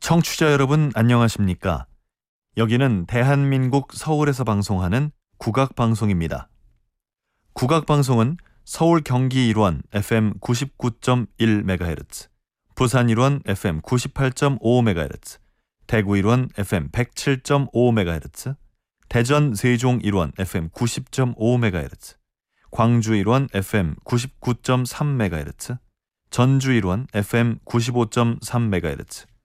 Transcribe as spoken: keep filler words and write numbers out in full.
청취자 여러분 안녕하십니까? 여기는 대한민국 서울에서 방송하는 국악방송입니다. 국악방송은 서울 경기 일원 에프엠 구십구 점 일 메가헤르츠, 부산 일원 에프엠 구십팔 점 오 메가헤르츠, 대구 일원 에프엠 백칠 점 오 메가헤르츠, 대전 세종 일원 에프엠 구십 점 오 메가헤르츠, 광주 일원 에프엠 구십구 점 삼 메가헤르츠, 전주 일원 에프엠 구십오 점 삼 메가헤르츠,